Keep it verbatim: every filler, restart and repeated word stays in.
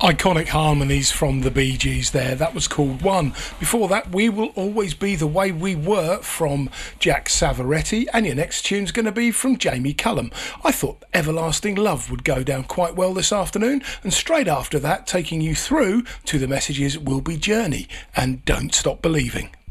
Iconic harmonies from the Bee Gees there. That was called One. Before that, We Will Always Be the Way We Were from Jack Savoretti. And your next tune's going to be from Jamie Cullum. I thought Everlasting Love would go down quite well this afternoon. And straight after that, taking you through to the messages will be Journey and Don't Stop Believing.